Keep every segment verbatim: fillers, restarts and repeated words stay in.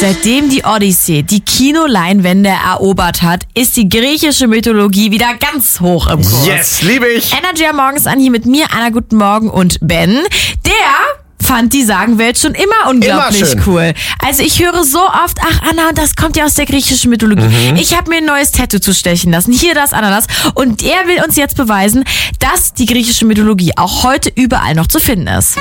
Seitdem die Odyssee die Kinoleinwände erobert hat, ist die griechische Mythologie wieder ganz hoch im Kurs. Yes, liebe ich. Energy am Morgens an hier mit mir, Anna, guten Morgen und Ben. Der fand die Sagenwelt schon immer unglaublich immer schön. cool. Also ich höre so oft, ach Anna, das kommt ja aus der griechischen Mythologie. Mhm. Ich habe mir ein neues Tattoo zustechen lassen. Hier das, Ananas. Und er will uns jetzt beweisen, dass die griechische Mythologie auch heute überall noch zu finden ist.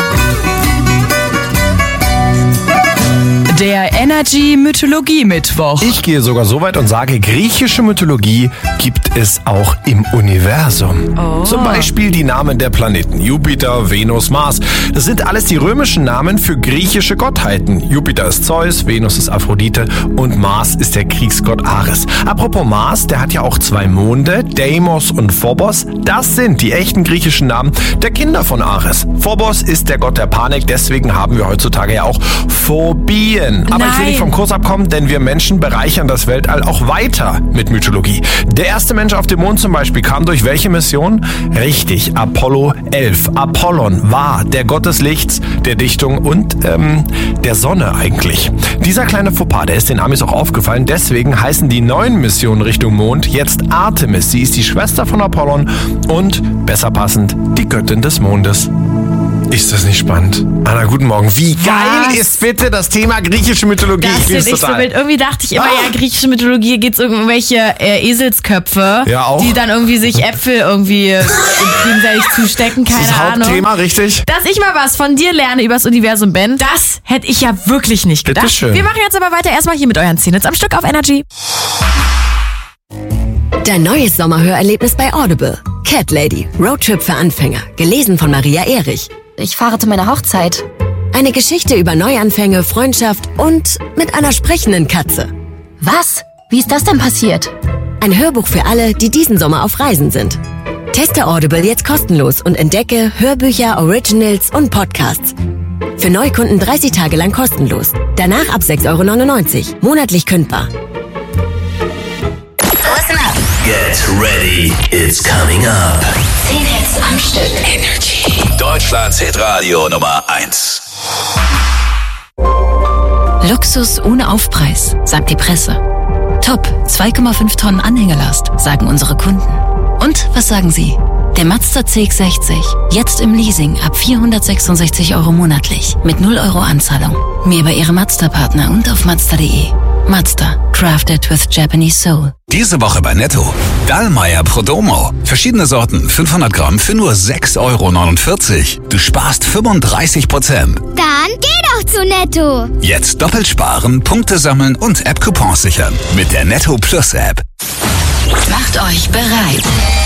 Der Energy Mythologie Mittwoch. Ich gehe sogar so weit und sage, griechische Mythologie gibt es auch im Universum. Oh. Zum Beispiel die Namen der Planeten Jupiter, Venus, Mars. Das sind alles die römischen Namen für griechische Gottheiten. Jupiter ist Zeus, Venus ist Aphrodite und Mars ist der Kriegsgott Ares. Apropos Mars, der hat ja auch zwei Monde, Deimos und Phobos. Das sind die echten griechischen Namen der Kinder von Ares. Phobos ist der Gott der Panik, deswegen haben wir heutzutage ja auch Phobien. Aber Nein. ich will nicht vom Kurs abkommen, denn wir Menschen bereichern das Weltall auch weiter mit Mythologie. Der erste Mensch auf dem Mond zum Beispiel kam durch welche Mission? Richtig, Apollo elf. Apollon war der Gott des Lichts, der Dichtung und ähm, der Sonne eigentlich. Dieser kleine Fauxpas, der ist den Amis auch aufgefallen. Deswegen heißen die neuen Missionen Richtung Mond jetzt Artemis. Sie ist die Schwester von Apollon und, besser passend, die Göttin des Mondes. Ist das nicht spannend? Anna, guten Morgen. Wie Was? geil ist bitte das Thema griechische Mythologie? Das Ich finde find's ich so total. wild. Irgendwie dachte ich immer, Ah. ja, griechische Mythologie geht's um irgendwelche äh, Eselsköpfe, Ja, auch. die dann irgendwie sich Äpfel irgendwie äh, gegenseitig zustecken, keine Das Ahnung. Hauptthema, richtig? Dass ich mal was von dir lerne übers Universum, Ben, das hätte ich ja wirklich nicht gedacht. Bitteschön. Wir machen jetzt aber weiter erstmal hier mit euren Zehn am Stück auf Energy. Dein neues Sommerhörerlebnis bei Audible. Cat Lady, Roadtrip für Anfänger. Gelesen von Maria Erich. Ich fahre zu meiner Hochzeit. Eine Geschichte über Neuanfänge, Freundschaft und mit einer sprechenden Katze. Was? Wie ist das denn passiert? Ein Hörbuch für alle, die diesen Sommer auf Reisen sind. Teste Audible jetzt kostenlos und entdecke Hörbücher, Originals und Podcasts. Für Neukunden dreißig Tage lang kostenlos. Danach ab sechs Euro neunundneunzig. Monatlich kündbar. Listen up. Get ready, it's coming up. Zehn Hits am Stück. Energy. Deutschlands Hitradio Nummer eins. Luxus ohne Aufpreis, sagt die Presse. Top, zwei Komma fünf Tonnen Anhängelast, sagen unsere Kunden. Und was sagen Sie? Der Mazda C X sechzig, jetzt im Leasing ab vierhundertsechsundsechzig Euro monatlich, mit null Euro Anzahlung. Mehr bei Ihrem Mazda-Partner und auf mazda punkt de. Mazda, crafted with Japanese soul. Diese Woche bei Netto. Dallmayr Prodomo. Verschiedene Sorten, fünfhundert Gramm für nur sechs Euro neunundvierzig. Du sparst fünfunddreißig Prozent. Dann geh doch zu Netto. Jetzt doppelt sparen, Punkte sammeln und App-Coupons sichern. Mit der Netto Plus App. Macht euch bereit.